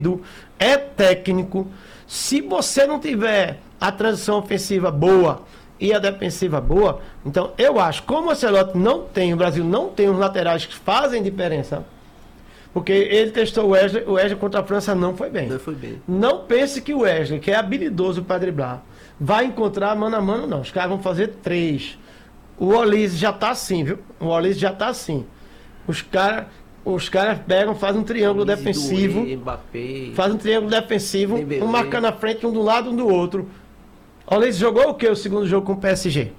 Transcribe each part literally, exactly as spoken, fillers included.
é técnico. Se você não tiver a transição ofensiva boa e a defensiva boa, então eu acho, como o Ancelotti não tem, o Brasil não tem os laterais que fazem diferença, porque ele testou o Wesley, o Wesley contra a França não foi bem. Não foi bem. Não pense que o Wesley, que é habilidoso para driblar, vai encontrar mano a mano, não. Os caras vão fazer três. O Olise já tá assim, viu? O Olise já tá assim. Os caras os caras pegam, fazem um triângulo Olise, defensivo. Doué, Mbappé, Faz um triângulo defensivo, Dembélé. um marcando na frente, um do lado, um do outro. O Olise jogou o que o segundo jogo com o P S G?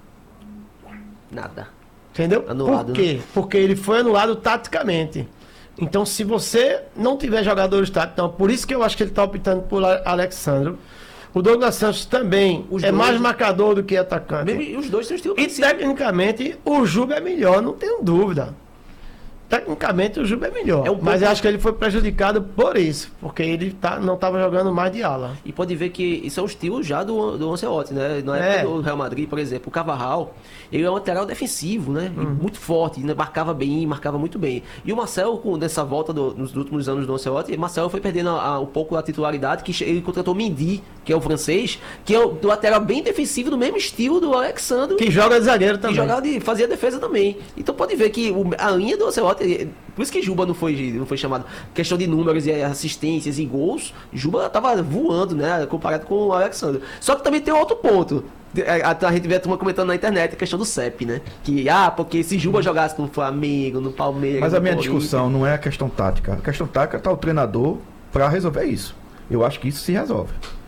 Nada. Entendeu? Anulado, Por quê? né? Porque ele foi anulado taticamente. Então, se você não tiver jogadores táticos, então, por isso que eu acho que ele está optando por Alexandro. O Douglas Santos também Os é dois- mais marcador do que atacante. Mesmo, e os dois têm um estilo E parecido. tecnicamente, o Juba é melhor, não tenho dúvida. Tecnicamente, o Juba é melhor. É um Mas pouco- eu acho que ele foi prejudicado por isso. Porque ele tá, não estava jogando mais de ala. E pode ver que isso é um estilo já do, do Ancelotti, né? Na É. época do Real Madrid, por exemplo, o Carvajal, ele é um lateral defensivo, né? E muito forte, né? Marcava bem, marcava muito bem. E o Marcelo, com, nessa volta do- nos últimos anos do Ancelotti, o Marcelo foi perdendo a- a- um pouco a titularidade, que che- ele contratou o Mendy, que é o francês, que é o do lateral bem defensivo, do mesmo estilo do Alexandre. Que joga de zagueiro E também. jogava de, fazia defesa também. Então pode ver que o- a linha do Ancelotti, ele- por isso que Juba não foi, não foi chamado. Questão de números e assistências e gols, Juba tava voando, né? Comparado com o Alexandre. Só que também tem outro ponto. A, a gente vê a turma comentando na internet a questão do C E P, né? Que, ah, porque se Juba jogasse no Flamengo, no Palmeiras. Mas a no minha Corinthians- discussão não é a questão tática. A questão tática tá o treinador para resolver isso. Eu acho que isso se resolve,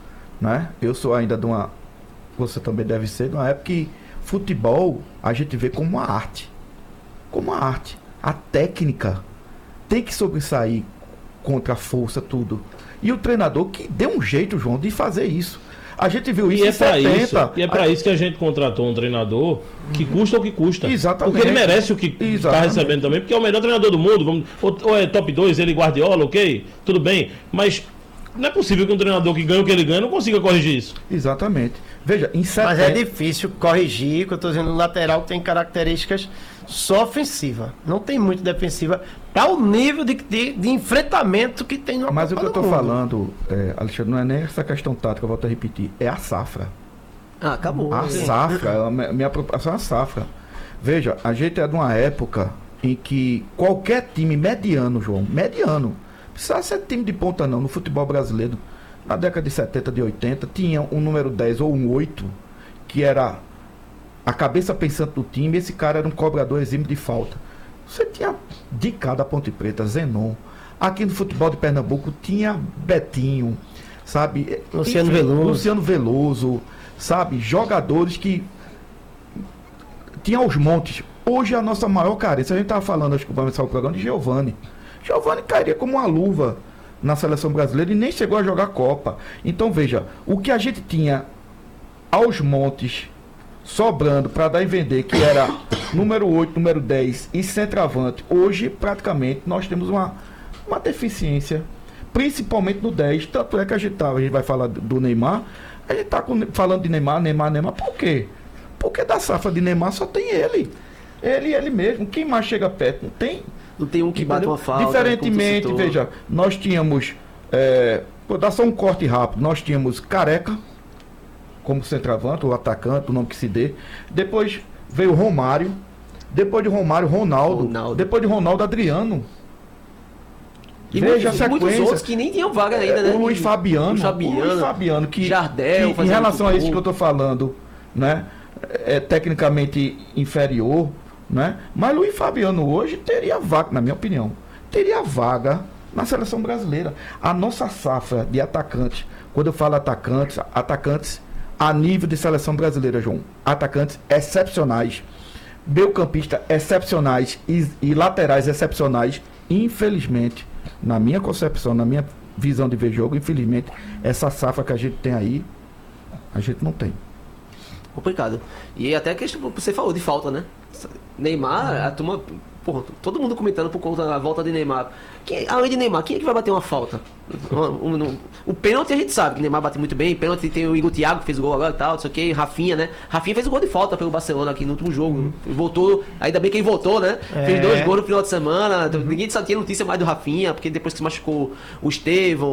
né? Eu sou ainda de uma, você também deve ser, de uma época que futebol a gente vê como uma arte, como uma arte. A técnica tem que sobressair contra a força, tudo. E o treinador que deu um jeito, João, de fazer isso. A gente viu isso E é em pra isso, setenta. e é pra isso que a gente contratou um treinador que custa o que custa. Exatamente. Porque ele merece o que tá Exatamente. recebendo também, porque é o melhor treinador do mundo. Vamos, ou, ou é top dois, ele Guardiola, ok? Tudo bem. Mas não é possível que um treinador que ganha o que ele ganha não consiga corrigir isso. Exatamente. Veja, em setenta. Mas é difícil corrigir, que eu estou dizendo, o lateral tem características só ofensiva. Não tem muito defensiva para o nível de, de, de enfrentamento que tem no Mas o que eu Copa tô do Mundo. falando, é, Alexandre, não é nem essa questão tática, eu volto a repetir, é a safra. Ah, acabou. A né? safra, a minha minha preocupação é a safra. Veja, a gente é de uma época em que qualquer time mediano, João, mediano, precisa ser time de ponta não, no futebol brasileiro, na década de setenta, de oitenta, tinha um número dez ou um oito, que era a cabeça pensante do time, esse cara era um cobrador exímio de falta. Você tinha de cada Ponte Preta, Zenon. Aqui no futebol de Pernambuco tinha Betinho, sabe? Luciano Veloso. Luciano Veloso, sabe? Jogadores que tinha aos montes. Hoje a nossa maior carência, a gente estava falando, acho que vai começar o programa, de Giovani. Giovani cairia como uma luva na seleção brasileira e nem chegou a jogar Copa. Então veja, o que a gente tinha aos montes sobrando para dar e vender, que era número oito, número dez e centroavante, hoje praticamente nós temos uma, uma deficiência, principalmente no dez. Tanto é que a gente tá, a gente vai falar do Neymar, a gente tá com- falando de Neymar, Neymar, Neymar, por quê? Porque da safra de Neymar só tem ele. Ele e ele mesmo. Quem mais chega perto? Não tem. Não tem um que bate Entendeu? uma falta. Diferentemente, como tu citou. veja, nós tínhamos, é, vou dar só um corte rápido, nós tínhamos Careca como centroavante, o atacante, o nome que se dê. Depois veio Romário, depois de Romário, Ronaldo, Ronaldo. depois de Ronaldo, Adriano. E veja muitos, a muitos sequência. outros que nem tinham vaga ainda, né? O Luiz Fabiano, Luiz Fabiano, o Luiz Fabiano que, Jardel, que em fazendo relação a muito isso que gol. eu estou falando, né, é tecnicamente inferior, né? Mas Luiz Fabiano hoje teria vaga, na minha opinião, teria vaga na seleção brasileira. A nossa safra de atacantes, quando eu falo atacantes, atacantes a nível de seleção brasileira, João, atacantes excepcionais, meio-campistas excepcionais e, e laterais excepcionais, infelizmente, na minha concepção, na minha visão de ver jogo, infelizmente, essa safra que a gente tem aí, a gente não tem. Complicado. E até a questão que você falou de falta, né? Neymar, a turma. Porra, todo mundo comentando por conta da volta de Neymar. Quem, além de Neymar, quem é que vai bater uma falta? Um, um, um, o pênalti a gente sabe que Neymar bate muito bem. Pênalti tem o Igor Thiago que fez o gol agora e tal, não sei o que. Rafinha, né? Rafinha fez o gol de falta pelo Barcelona aqui no último jogo. Voltou, ainda bem que ele voltou, né? É. Fez dois gols no final de semana. Ninguém só tinha notícia mais do Rafinha, porque depois que se machucou o Estevão.